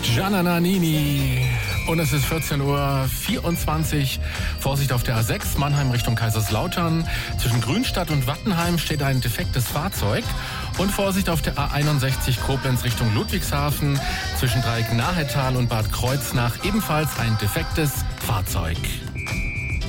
Gianna Nannini. Und es ist 14:24 Uhr. Vorsicht auf der A6, Mannheim Richtung Kaiserslautern. Zwischen Grünstadt und Wattenheim steht ein defektes Fahrzeug. Und Vorsicht auf der A61 Koblenz Richtung Ludwigshafen. Zwischen Dreieck Nahetal und Bad Kreuznach ebenfalls ein defektes Fahrzeug.